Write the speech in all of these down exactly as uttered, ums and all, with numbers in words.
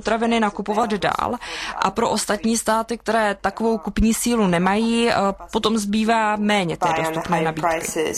potraviny nakupovat dál a pro ostatní státy, které takovou kupní sílu nemají, potom zbývá méně té dostupné nabídky.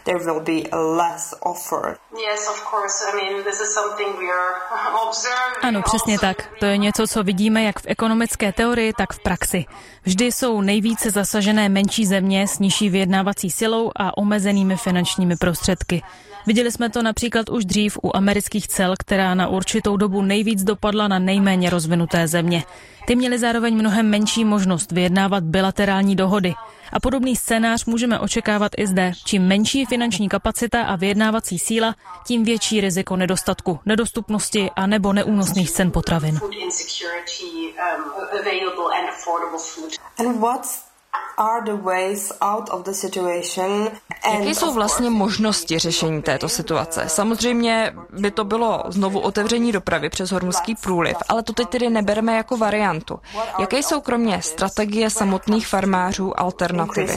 Ano, přesně tak. To je něco, co vidíme jak v ekonomické teorii, tak v praxi. Vždy jsou nejvíce zasažené menší země s nižší vyjednávací silou a omezenými finančními prostředky. Viděli jsme to například už dřív u amerických cel, která na určitou dobu nejvíc dopadla na nejméně rozvinuté země. Ty měly zároveň mnohem menší možnost vyjednávat bilaterální dohody. A podobný scénář můžeme očekávat i zde. Čím menší finanční kapacita a vyjednávací síla, tím větší riziko nedostatku, nedostupnosti a nebo neúnosných cen potravin. Jaké jsou vlastně možnosti řešení této situace? Samozřejmě by to bylo znovu otevření dopravy přes Hormuzský průliv, ale to teď tedy nebereme jako variantu. Jaké jsou kromě strategie samotných farmářů alternativy?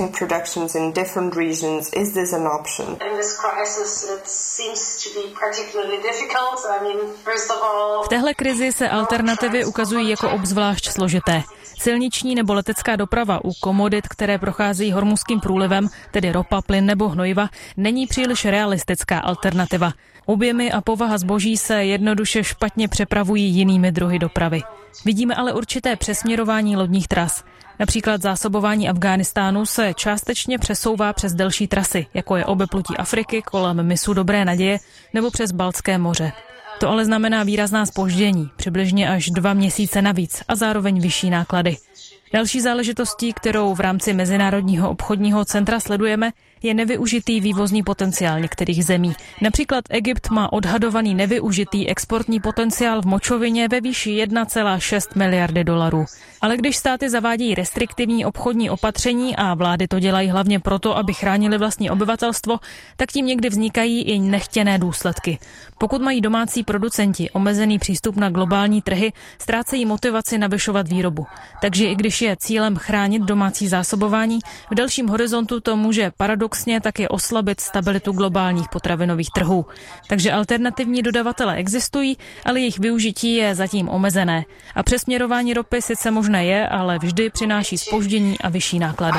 V téhle krizi se alternativy ukazují jako obzvlášť složité. Silniční nebo letecká doprava u komodit, které procházejí Hormuzským průlivem, tedy ropa, plyn nebo hnojiva, není příliš realistická alternativa. Objemy a povaha zboží se jednoduše špatně přepravují jinými druhy dopravy. Vidíme ale určité přesměrování lodních tras. Například zásobování Afghánistánu se částečně přesouvá přes delší trasy, jako je obeplutí Afriky kolem mysu Dobré naděje nebo přes Baltské moře. To ale znamená výrazná zpoždění, přibližně až dva měsíce navíc a zároveň vyšší náklady. Další záležitostí, kterou v rámci Mezinárodního obchodního centra sledujeme, je nevyužitý vývozní potenciál některých zemí. Například Egypt má odhadovaný nevyužitý exportní potenciál v močovině ve výši jedna celá šest miliardy dolarů. Ale když státy zavádějí restriktivní obchodní opatření a vlády to dělají hlavně proto, aby chránili vlastní obyvatelstvo, tak tím někdy vznikají i nechtěné důsledky. Pokud mají domácí producenti omezený přístup na globální trhy, ztrácejí motivaci navyšovat výrobu. Takže i když je cílem chránit domácí zásobování, v delším horizontu to může paradoxně taky oslabit stabilitu globálních potravinových trhů. Takže alternativní dodavatelé existují, ale jejich využití je zatím omezené. A přesměrování ropy sice možné je, ale vždy přináší zpoždění a vyšší náklady.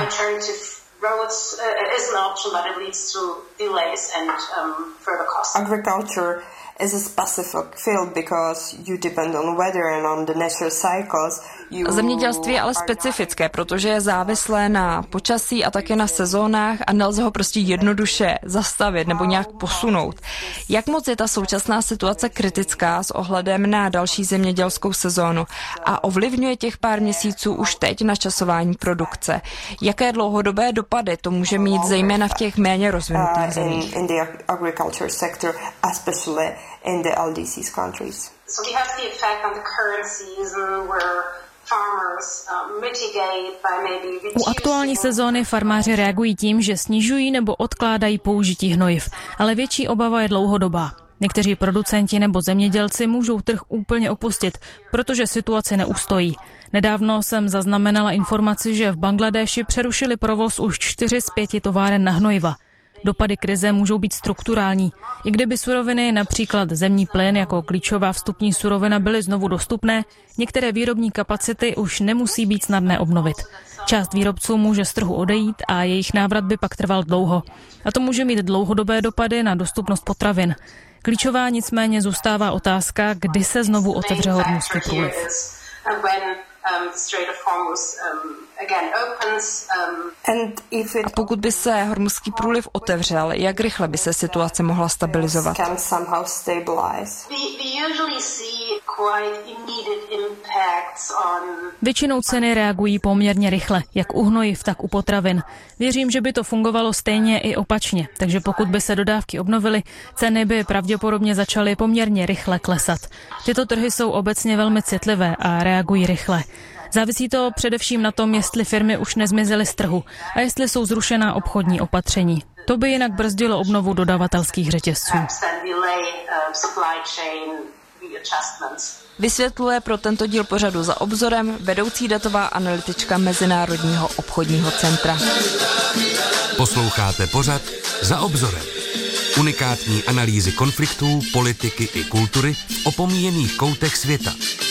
Agriculture is a specific field because you depend on weather and on the natural cycles. Zemědělství je ale specifické, protože je závislé na počasí a také na sezónách a nelze ho prostě jednoduše zastavit nebo nějak posunout. Jak moc je ta současná situace kritická s ohledem na další zemědělskou sezónu a ovlivňuje těch pár měsíců už teď na časování produkce? Jaké dlouhodobé dopady to může mít zejména v těch méně rozvinutých zemích? In the L D C's countries. So we have the effect on the current season where farmers um, mitigate by maybe reducing. U aktuální sezóny farmáři reagují tím, že snižují nebo odkládají použití hnojiv, ale větší obava je dlouhodobá. Někteří producenti nebo zemědělci můžou trh úplně opustit, protože situace neustojí. Nedávno jsem zaznamenala informaci, že v Bangladéši přerušili provoz už čtyři z pěti továren na hnojiva. Dopady krize můžou být strukturální. I kdyby suroviny, například zemní plyn jako klíčová vstupní surovina, byly znovu dostupné, některé výrobní kapacity už nemusí být snadné obnovit. Část výrobců může z trhu odejít a jejich návrat by pak trval dlouho. A to může mít dlouhodobé dopady na dostupnost potravin. Klíčová nicméně zůstává otázka, kdy se znovu otevře Hormuzský průliv. A pokud by se Hormuzský průliv otevřel, jak rychle by se situace mohla stabilizovat? Většinou ceny reagují poměrně rychle, jak u hnojiv, tak u potravin. Věřím, že by to fungovalo stejně i opačně, takže pokud by se dodávky obnovily, ceny by pravděpodobně začaly poměrně rychle klesat. Tyto trhy jsou obecně velmi citlivé a reagují rychle. Závisí to především na tom, jestli firmy už nezmizely z trhu a jestli jsou zrušená obchodní opatření. To by jinak brzdilo obnovu dodavatelských řetězců. Vysvětluje pro tento díl pořadu Za obzorem vedoucí datová analytička Mezinárodního obchodního centra. Posloucháte pořad Za obzorem. Unikátní analýzy konfliktů, politiky i kultury v opomíjených koutech světa.